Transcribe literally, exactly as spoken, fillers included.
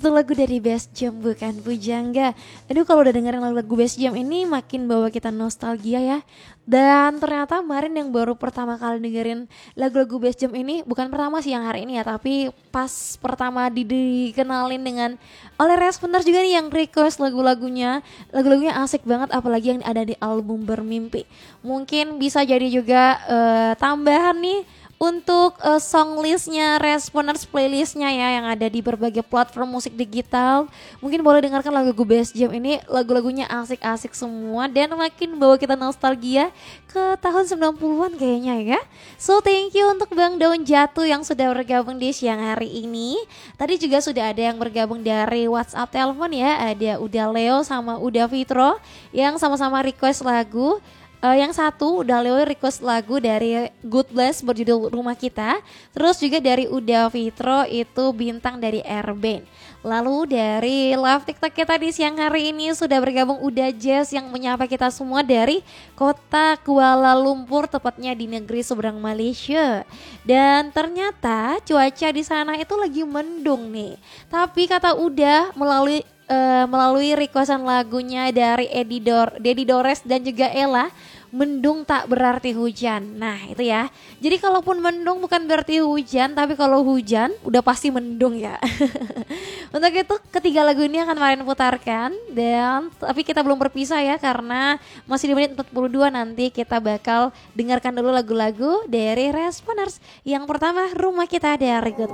Itu lagu dari Best Jam bukan Pujangga. Aduh kalau udah dengerin lagu Best Jam ini makin bawa kita nostalgia ya. Dan ternyata kemarin yang baru pertama kali dengerin lagu-lagu Best Jam ini, bukan pertama sih yang hari ini ya, tapi pas pertama di dikenalin dengan oleh Responder juga nih yang request lagu-lagunya. Lagu-lagunya asik banget apalagi yang ada di album Bermimpi. Mungkin bisa jadi juga uh, tambahan nih untuk uh, song listnya Responders playlistnya ya yang ada di berbagai platform musik digital. Mungkin boleh dengarkan lagu Best Jam ini, lagu-lagunya asik-asik semua dan makin bawa kita nostalgia ke tahun sembilan puluhan kayaknya ya. So thank you untuk Bang Daun Jatuh yang sudah bergabung di siang hari ini. Tadi juga sudah ada yang bergabung dari WhatsApp telepon ya, ada Uda Leo sama Uda Fitro yang sama-sama request lagu. Uh, yang satu udah Leo request lagu dari Good Bless berjudul Rumah Kita. Terus juga dari Uda Fitro itu Bintang dari Airben. Lalu dari live TikTok kita di siang hari ini sudah bergabung Uda Jazz yang menyapa kita semua dari kota Kuala Lumpur, tepatnya di negeri seberang Malaysia. Dan ternyata cuaca di sana itu lagi mendung nih. Tapi kata Uda melalui uh, melalui requestan lagunya dari Edi Dor, Dedi Dores dan juga Ella, mendung tak berarti hujan. Nah itu ya. Jadi kalaupun mendung bukan berarti hujan, tapi kalau hujan udah pasti mendung ya. Untuk itu ketiga lagu ini akan Marin putarkan. Dan tapi kita belum berpisah ya, karena masih di menit empat puluh dua nanti kita bakal dengarkan dulu lagu-lagu dari Responders. Yang pertama Rumah Kita dari Good